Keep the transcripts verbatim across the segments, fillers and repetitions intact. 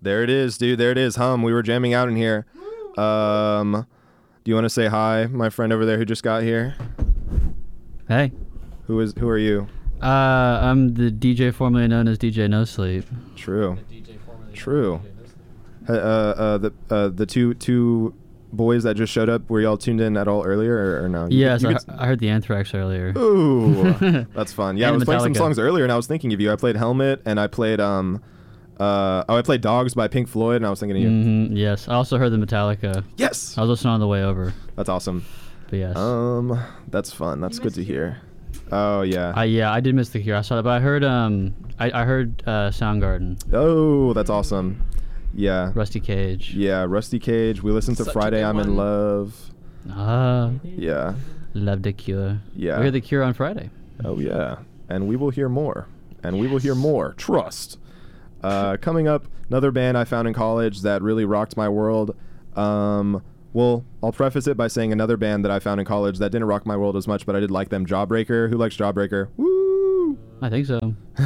There it is, dude. There it is. Hum. We were jamming out in here. Um, do you want to say hi, my friend over there who just got here? Hey. Who is? Who are you? Uh, I'm the D J formerly known as D J No Sleep. True. The D J formerly True. Uh, uh, the uh, the two two boys that just showed up. Were y'all tuned in at all earlier, or, or no? You Yes, could, you I, could... I heard the Anthrax earlier. Ooh, that's fun. Yeah, And I was playing some Metallica. songs earlier, and I was thinking of you. I played Helmet, and I played um, uh, oh, I played Dogs by Pink Floyd, and I was thinking of you. Mm-hmm, yes, I also heard the Metallica. Yes. I was listening on the way over. That's awesome. But yes. Um, that's fun. That's good to hear. Oh yeah. I yeah, I did miss the Cure. I saw that, but I heard um, I, I heard uh, Soundgarden. Oh, that's awesome. Yeah. Rusty Cage. Yeah, Rusty Cage. We listened to Such a Friday good I'm in one. Love. Ah, Yeah. love the Cure. Yeah. We heard the Cure on Friday. Oh yeah. And we will hear more. And we will hear more. Trust. Uh, coming up, another band I found in college that really rocked my world. Um, well, I'll preface it by saying another band that I found in college that didn't rock my world as much, but I did like them. Jawbreaker. Who likes Jawbreaker? Woo! I think so.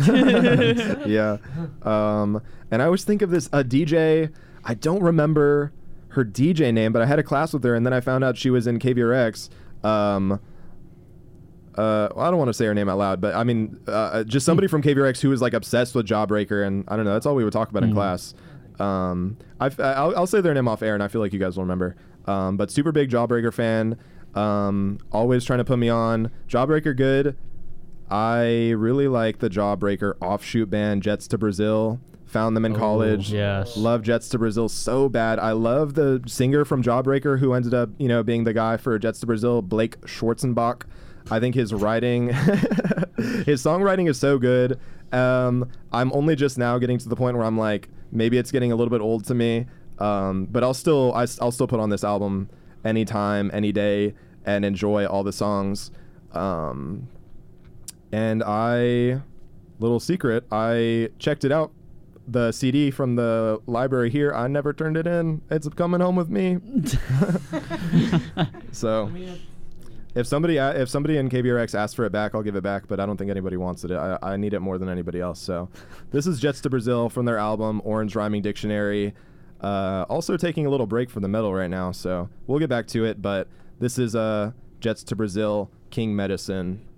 Yeah. Um, and I always think of this a D J. I don't remember her D J name, but I had a class with her, and then I found out she was in K V R X. Um, uh, well, I don't want to say her name out loud, but I mean, uh, just somebody from K V R X who was like obsessed with Jawbreaker, and I don't know. That's all we would talk about in Mm. class. Um, I've, I'll, I'll say their name off air, and I feel like you guys will remember. Um, but super big Jawbreaker fan. Um, always trying to put me on. Jawbreaker good. I really like the Jawbreaker offshoot band Jets to Brazil. Found them in Oh, college. yes. Love Jets to Brazil so bad. I love the singer from Jawbreaker who ended up, you know, being the guy for Jets to Brazil, Blake Schwarzenbach. I think his writing, his songwriting is so good. Um, I'm only just now getting to the point where I'm like, maybe it's getting a little bit old to me. Um, but I'll still, I, I'll still put on this album anytime, any day, and enjoy all the songs. Um, and I, little secret, I checked it out. The C D from the library here, I never turned it in. It's coming home with me. So, if somebody if somebody in K B R X asks for it back, I'll give it back. But I don't think anybody wants it. I, I need it more than anybody else. So, this is Jets to Brazil from their album Orange Rhyming Dictionary. Uh, also taking a little break from the metal right now, so we'll get back to it. But this is uh, Jets to Brazil, King Medicine.